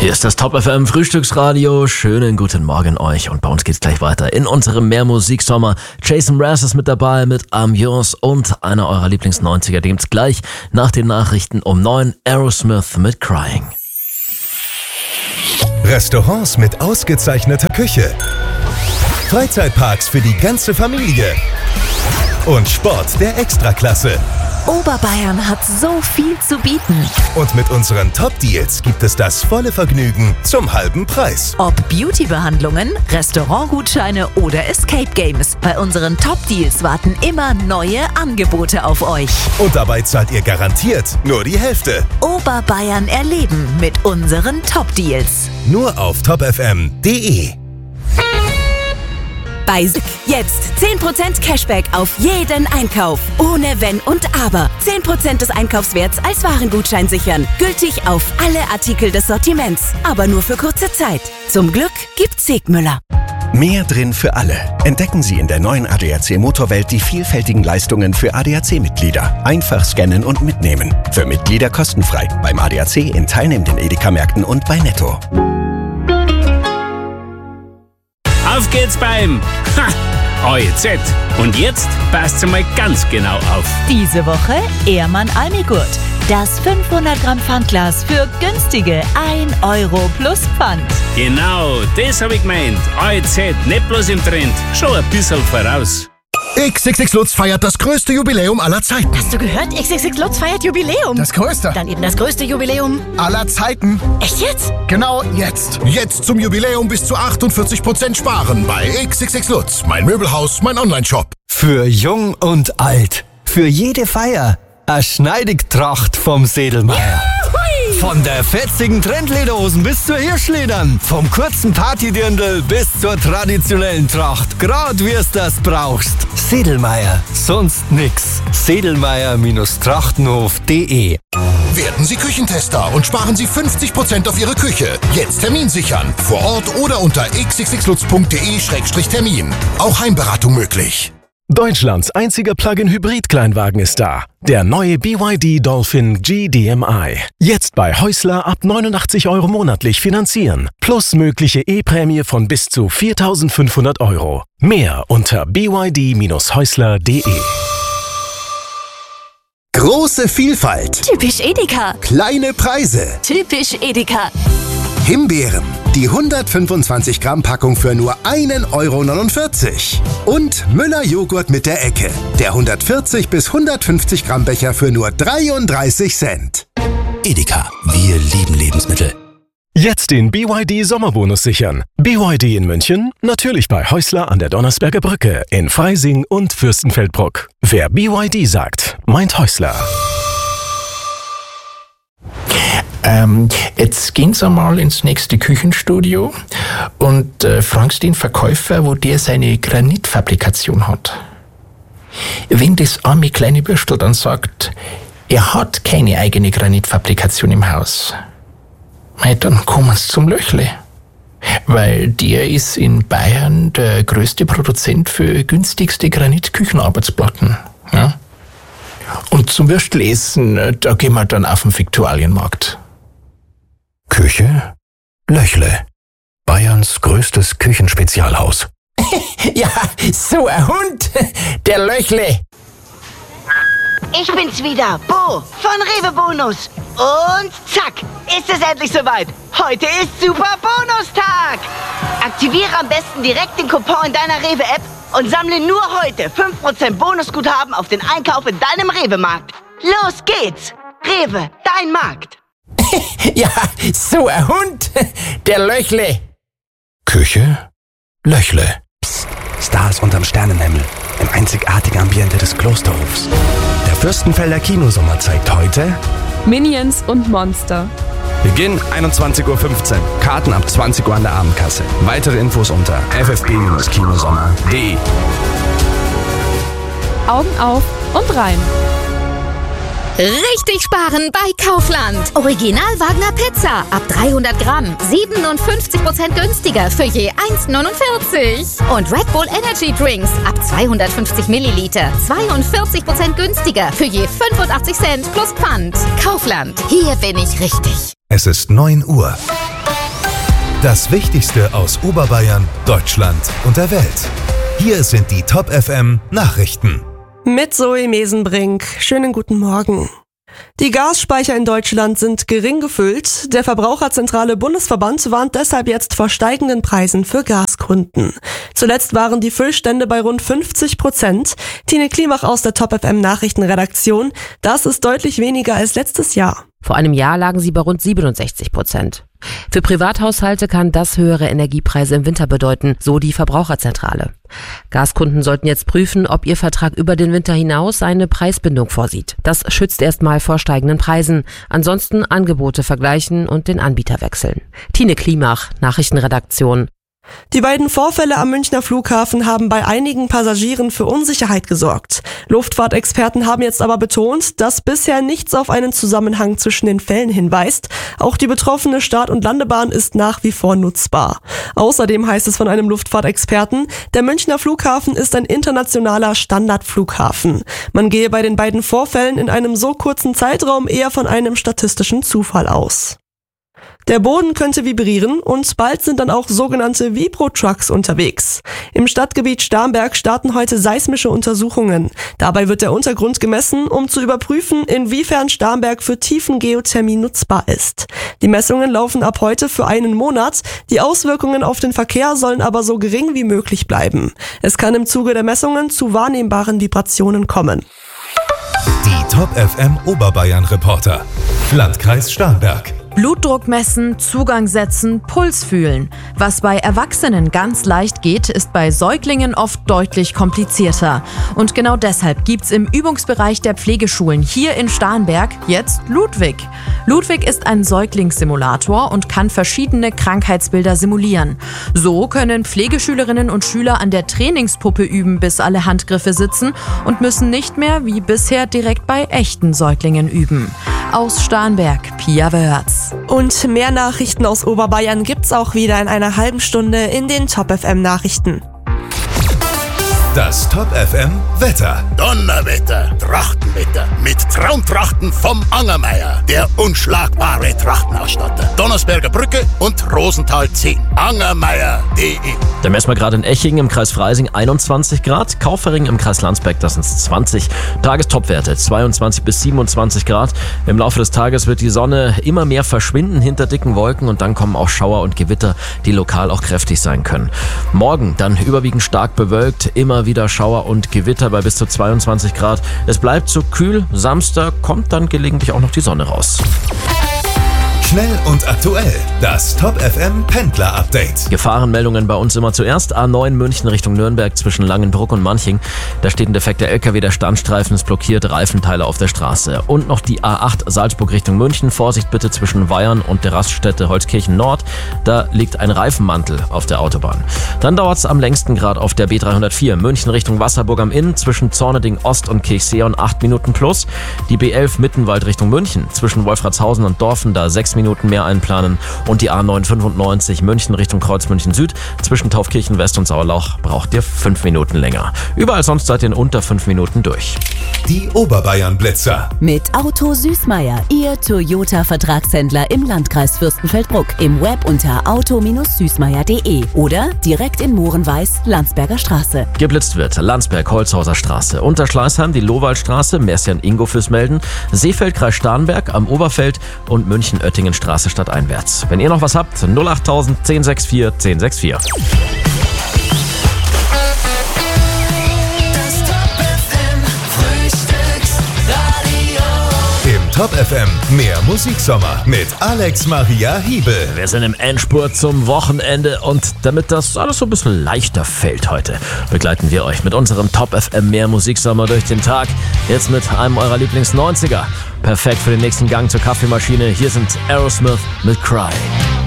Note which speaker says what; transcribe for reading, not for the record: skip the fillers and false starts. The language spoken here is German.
Speaker 1: Hier ist das Top FM Frühstücksradio. Schönen guten Morgen euch. Und bei uns geht's gleich weiter in unserem Mehrmusiksommer. Jason Mraz ist mit dabei mit I'm Yours und einer eurer Lieblings-90er. Den gibt's gleich nach den Nachrichten um 9. Aerosmith mit Crying.
Speaker 2: Restaurants mit ausgezeichneter Küche. Freizeitparks für die ganze Familie. Und Sport der Extraklasse.
Speaker 3: Oberbayern hat so viel zu bieten.
Speaker 2: Und mit unseren Top-Deals gibt es das volle Vergnügen zum halben Preis.
Speaker 3: Ob Beauty-Behandlungen, Restaurantgutscheine oder Escape Games. Bei unseren Top-Deals warten immer neue Angebote auf euch.
Speaker 2: Und dabei zahlt ihr garantiert nur die Hälfte.
Speaker 3: Oberbayern erleben mit unseren Top-Deals.
Speaker 2: Nur auf topfm.de.
Speaker 4: Bei SICK jetzt 10% Cashback auf jeden Einkauf. Ohne Wenn und Aber. 10% des Einkaufswerts als Warengutschein sichern. Gültig auf alle Artikel des Sortiments. Aber nur für kurze Zeit. Zum Glück gibt's Segmüller.
Speaker 5: Mehr drin für alle. Entdecken Sie in der neuen ADAC Motorwelt die vielfältigen Leistungen für ADAC-Mitglieder. Einfach scannen und mitnehmen. Für Mitglieder kostenfrei. Beim ADAC in teilnehmenden Edeka-Märkten und bei Netto.
Speaker 6: Auf geht's beim AEZ. Und jetzt passt's mal ganz genau auf.
Speaker 3: Diese Woche Ehrmann Almigurt. Das 500 Gramm Pfandglas für günstige 1 Euro plus Pfand.
Speaker 6: Genau, das hab ich gemeint. AEZ, nicht bloß im Trend, schon ein bisschen voraus.
Speaker 7: XXX Lutz feiert das größte Jubiläum aller Zeiten.
Speaker 8: Hast du gehört? XXX Lutz feiert Jubiläum.
Speaker 7: Das größte.
Speaker 8: Dann eben das größte Jubiläum
Speaker 7: aller Zeiten.
Speaker 8: Echt jetzt?
Speaker 7: Genau jetzt. Jetzt zum Jubiläum bis zu 48% sparen bei XXX Lutz. Mein Möbelhaus, mein Onlineshop.
Speaker 9: Für jung und alt. Für jede Feier. Eine Schneidigtracht vom Sedelmeier. Von der fetzigen Trendlederhosen bis zur Hirschledern. Vom kurzen Partydirndl bis zur traditionellen Tracht. Grad wie es das brauchst. Sedelmeier. Sonst nix. Sedelmeier-trachtenhof.de.
Speaker 7: Werden Sie Küchentester und sparen Sie 50% auf Ihre Küche. Jetzt Termin sichern. Vor Ort oder unter xxxlutz.de/termin. Auch Heimberatung möglich.
Speaker 10: Deutschlands einziger Plug-in-Hybrid-Kleinwagen ist da. Der neue BYD Dolphin GDMI. Jetzt bei Häusler ab 89 € monatlich finanzieren. Plus mögliche E-Prämie von bis zu 4.500 €. Mehr unter byd-häusler.de.
Speaker 2: Große Vielfalt.
Speaker 4: Typisch Edeka.
Speaker 2: Kleine Preise.
Speaker 4: Typisch Edeka.
Speaker 2: Himbeeren. Die 125 Gramm Packung für nur 1,49 €. Und Müller Joghurt mit der Ecke. Der 140 bis 150 Gramm Becher für nur 33 Cent.
Speaker 5: Edeka. Wir lieben Lebensmittel.
Speaker 10: Jetzt den BYD Sommerbonus sichern. BYD in München, natürlich bei Häusler an der Donnersberger Brücke, in Freising und Fürstenfeldbruck. Wer BYD sagt, meint Häusler.
Speaker 11: Jetzt gehen Sie mal ins nächste Küchenstudio und fragen Sie den Verkäufer, wo der seine Granitfabrikation hat. Wenn das arme kleine Bürstel dann sagt, er hat keine eigene Granitfabrikation im Haus, dann kommen Sie zum Löchle. Weil der ist in Bayern der größte Produzent für günstigste Granitküchenarbeitsplatten. Ja? Und zum Würstelessen, da gehen wir dann auf den Viktualienmarkt.
Speaker 5: Küche Löchle. Bayerns größtes Küchenspezialhaus.
Speaker 11: Ja, so ein Hund, der Löchle.
Speaker 8: Ich bin's wieder, Bo von Rewe Bonus. Und zack, ist es endlich soweit. Heute ist Super Bonustag. Aktiviere am besten direkt den Coupon in deiner Rewe-App und sammle nur heute 5% Bonusguthaben auf den Einkauf in deinem Rewe-Markt. Los geht's. Rewe, dein Markt.
Speaker 11: Ja, so ein Hund, der Löchle.
Speaker 5: Küche Löchle. Psst, Stars unterm Sternenhimmel. Im einzigartigen Ambiente des Klosterhofs. Der Fürstenfelder Kinosommer zeigt heute
Speaker 12: Minions und Monster.
Speaker 13: Beginn 21:15 Uhr. Karten ab 20 Uhr an der Abendkasse. Weitere Infos unter ffb-kinosommer.de.
Speaker 12: Augen auf und rein.
Speaker 14: Richtig sparen bei Kaufland. Original Wagner Pizza ab 300 Gramm. 57% günstiger für je 1,49. Und Red Bull Energy Drinks ab 250 Milliliter. 42% günstiger für je 85 Cent plus Pfand. Kaufland. Hier bin ich richtig.
Speaker 2: Es ist 9 Uhr.
Speaker 15: Das Wichtigste aus Oberbayern, Deutschland und der Welt. Hier sind die Top FM Nachrichten.
Speaker 16: Mit Zoe Mesenbrink. Schönen guten Morgen. Die Gasspeicher in Deutschland sind gering gefüllt. Der Verbraucherzentrale Bundesverband warnt deshalb jetzt vor steigenden Preisen für Gaskunden. Zuletzt waren die Füllstände bei rund 50%. Tine Klimach aus der Top FM Nachrichtenredaktion. Das ist deutlich weniger als letztes Jahr.
Speaker 17: Vor einem Jahr lagen sie bei rund 67%. Für Privathaushalte kann das höhere Energiepreise im Winter bedeuten, so die Verbraucherzentrale. Gaskunden sollten jetzt prüfen, ob ihr Vertrag über den Winter hinaus eine Preisbindung vorsieht. Das schützt erstmal vor steigenden Preisen. Ansonsten Angebote vergleichen und den Anbieter wechseln. Tine Klimach, Nachrichtenredaktion.
Speaker 16: Die beiden Vorfälle am Münchner Flughafen haben bei einigen Passagieren für Unsicherheit gesorgt. Luftfahrtexperten haben jetzt aber betont, dass bisher nichts auf einen Zusammenhang zwischen den Fällen hinweist. Auch die betroffene Start- und Landebahn ist nach wie vor nutzbar. Außerdem heißt es von einem Luftfahrtexperten, der Münchner Flughafen ist ein internationaler Standardflughafen. Man gehe bei den beiden Vorfällen in einem so kurzen Zeitraum eher von einem statistischen Zufall aus. Der Boden könnte vibrieren und bald sind dann auch sogenannte Vibro-Trucks unterwegs. Im Stadtgebiet Starnberg starten heute seismische Untersuchungen. Dabei wird der Untergrund gemessen, um zu überprüfen, inwiefern Starnberg für Tiefengeothermie nutzbar ist. Die Messungen laufen ab heute für einen Monat. Die Auswirkungen auf den Verkehr sollen aber so gering wie möglich bleiben. Es kann im Zuge der Messungen zu wahrnehmbaren Vibrationen kommen.
Speaker 15: Die Top FM Oberbayern Reporter. Landkreis Starnberg.
Speaker 18: Blutdruck messen, Zugang setzen, Puls fühlen. Was bei Erwachsenen ganz leicht geht, ist bei Säuglingen oft deutlich komplizierter. Und genau deshalb gibt's im Übungsbereich der Pflegeschulen hier in Starnberg jetzt Ludwig. Ludwig ist ein Säuglingssimulator und kann verschiedene Krankheitsbilder simulieren. So können Pflegeschülerinnen und Schüler an der Trainingspuppe üben, bis alle Handgriffe sitzen und müssen nicht mehr wie bisher direkt bei echten Säuglingen üben. Aus Starnberg, Pia Wörz.
Speaker 16: Und mehr Nachrichten aus Oberbayern gibt's auch wieder in einer halben Stunde in den Top FM Nachrichten.
Speaker 15: Das Top FM Wetter.
Speaker 7: Donnerwetter, Trachtenwetter mit Traumtrachten vom Angermeier, der unschlagbare Trachtenausstatter. Donnersberger Brücke und Rosenthal 10. Angermeier.de.
Speaker 1: Da messen wir gerade in Echingen im Kreis Freising 21 Grad, Kaufering im Kreis Landsberg, das sind 20. Tagestopwerte 22 bis 27 Grad. Im Laufe des Tages wird die Sonne immer mehr verschwinden hinter dicken Wolken und dann kommen auch Schauer und Gewitter, die lokal auch kräftig sein können. Morgen dann überwiegend stark bewölkt, immer wieder Schauer und Gewitter bei bis zu 22 Grad. Es bleibt so kühl. Samstag kommt dann gelegentlich auch noch die Sonne raus.
Speaker 15: Schnell und aktuell. Das Top FM Pendler Update.
Speaker 1: Gefahrenmeldungen bei uns immer zuerst. A9 München Richtung Nürnberg zwischen Langenbruck und Manching. Da steht ein defekter LKW, der Standstreifen ist blockiert, Reifenteile auf der Straße. Und noch die A8 Salzburg Richtung München. Vorsicht bitte zwischen Weyern und der Raststätte Holzkirchen Nord. Da liegt ein Reifenmantel auf der Autobahn. Dann dauert es am längsten Grad auf der B304 München Richtung Wasserburg am Inn zwischen Zorneding Ost und Kirchseeon 8 Minuten plus. Die B11 Mittenwald Richtung München zwischen Wolfratshausen und Dorfen da 6 Minuten mehr einplanen und die A995 München Richtung Kreuzmünchen Süd zwischen Taufkirchen West und Sauerlauch braucht ihr 5 Minuten länger. Überall sonst seid ihr in unter 5 Minuten durch.
Speaker 15: Die Oberbayern Blitzer.
Speaker 4: Mit Auto Süßmeier, Ihr Toyota-Vertragshändler im Landkreis Fürstenfeldbruck. Im Web unter auto-süßmeier.de oder direkt in Mohrenweiß, Landsberger Straße.
Speaker 1: Geblitzt wird Landsberg, Holzhauser Straße, Unterschleißheim, die Lowaldstraße, Mercian-Ingo fürs Melden, Seefeld, Kreis Starnberg, am Oberfeld und München-Oettingen Straße stadteinwärts. Wenn ihr noch was habt, 08000 1064 1064.
Speaker 15: Top FM, mehr Musiksommer mit Alex Maria Hiebel.
Speaker 1: Wir sind im Endspurt zum Wochenende und damit das alles so ein bisschen leichter fällt heute, begleiten wir euch mit unserem Top FM mehr Musiksommer durch den Tag. Jetzt mit einem eurer Lieblings-90er. Perfekt für den nächsten Gang zur Kaffeemaschine. Hier sind Aerosmith mit Cry.